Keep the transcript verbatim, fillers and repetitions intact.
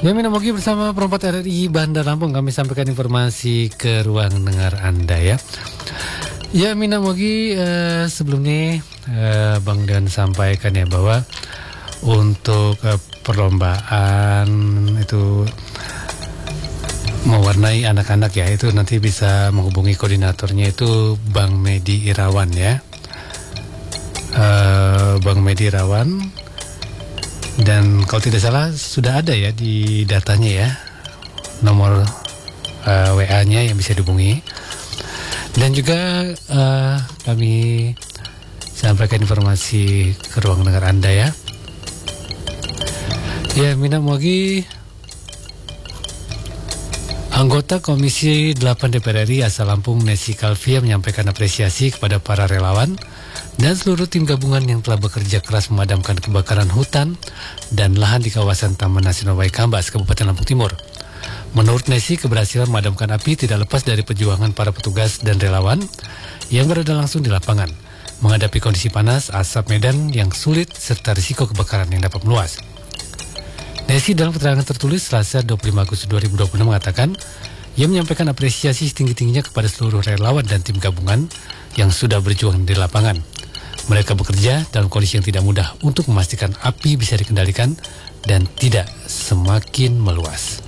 Ya, Mina Mogi bersama Perempat R R I Bandar Lampung, kami sampaikan informasi ke ruang dengar Anda ya. Ya, Mina Mogi, eh, sebelumnya eh, Bang Dan sampaikan ya bahwa untuk eh, perlombaan itu mewarnai anak-anak ya, itu nanti bisa menghubungi koordinatornya itu Bang Medi Irawan ya. Uh, Bang Medi Irawan, dan kalau tidak salah sudah ada ya di datanya ya nomor uh, W A-nya yang bisa dihubungi. Dan juga uh, kami sampaikan informasi ke ruang dengar Anda ya. Ya, Mina Mogi, anggota Komisi delapan D P R R I asal Lampung Nesi Kalvia menyampaikan apresiasi kepada para relawan dan seluruh tim gabungan yang telah bekerja keras memadamkan kebakaran hutan dan lahan di kawasan Taman Nasional Waikambas, Kabupaten Lampung Timur. Menurut Nesi, keberhasilan memadamkan api tidak lepas dari perjuangan para petugas dan relawan yang berada langsung di lapangan, menghadapi kondisi panas, asap medan yang sulit, serta risiko kebakaran yang dapat meluas. Nesi dalam keterangan tertulis Selasa dua puluh lima Agustus dua ribu dua puluh enam mengatakan, ia menyampaikan apresiasi setinggi-tingginya kepada seluruh relawan dan tim gabungan yang sudah berjuang di lapangan. Mereka bekerja dalam kondisi yang tidak mudah untuk memastikan api bisa dikendalikan dan tidak semakin meluas.